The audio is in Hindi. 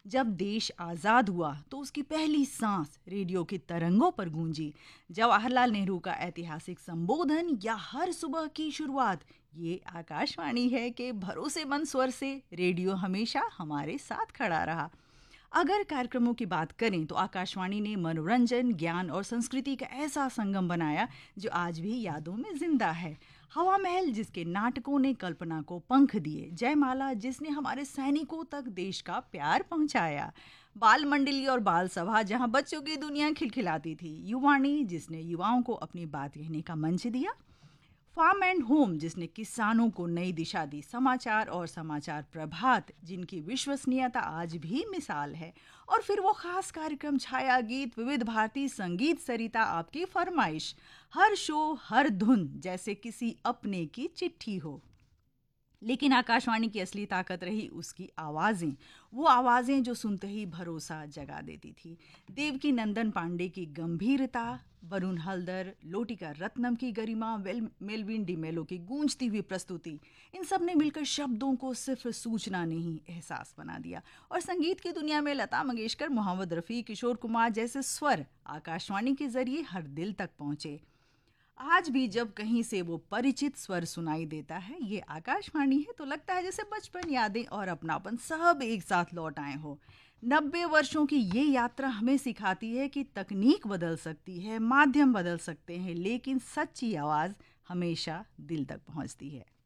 जब देश आज़ाद हुआ तो उसकी पहली सांस रेडियो की तरंगों पर गूंजी। जवाहरलाल नेहरू का ऐतिहासिक संबोधन या हर सुबह की शुरुआत, ये आकाशवाणी है कि भरोसेमंद स्वर से रेडियो हमेशा हमारे साथ खड़ा रहा। अगर कार्यक्रमों की बात करें तो आकाशवाणी ने मनोरंजन, ज्ञान और संस्कृति का ऐसा संगम बनाया जो आज भी यादों में जिंदा है। हवा महल जिसके नाटकों ने कल्पना को पंख दिए, जयमाला जिसने हमारे सैनिकों तक देश का प्यार पहुंचाया, बाल मंडली और बाल सभा जहां बच्चों की दुनिया खिलखिलाती थी, युवाणी जिसने युवाओं को अपनी बात कहने का मंच दिया, फार्म एंड होम जिसने किसानों को नई दिशा दी, समाचार और समाचार प्रभात जिनकी विश्वसनीयता आज भी मिसाल है, और फिर वो खास कार्यक्रम छाया गीत, विविध भारती संगीत सरिता, आपकी फरमाइश, हर शो हर धुन जैसे किसी अपने की चिट्ठी हो। लेकिन आकाशवाणी की असली ताकत रही उसकी आवाज़ें, वो आवाज़ें जो सुनते ही भरोसा जगा देती थी। देवकी नंदन पांडे की गंभीरता, वरुण हल्दर, लोटिका रत्नम की गरिमा, मेलविन डिमेलो की गूंजती हुई प्रस्तुति, इन सब ने मिलकर शब्दों को सिर्फ सूचना नहीं, एहसास बना दिया। और संगीत की दुनिया में लता मंगेशकर, मोहम्मद रफ़ी, किशोर कुमार जैसे स्वर आकाशवाणी के जरिए हर दिल तक पहुँचे। आज भी जब कहीं से वो परिचित स्वर सुनाई देता है, ये आकाशवाणी है, तो लगता है जैसे बचपन, यादें और अपनापन सब एक साथ लौट आए हो। 90 वर्षों की ये यात्रा हमें सिखाती है कि तकनीक बदल सकती है, माध्यम बदल सकते हैं, लेकिन सच्ची आवाज़ हमेशा दिल तक पहुंचती है।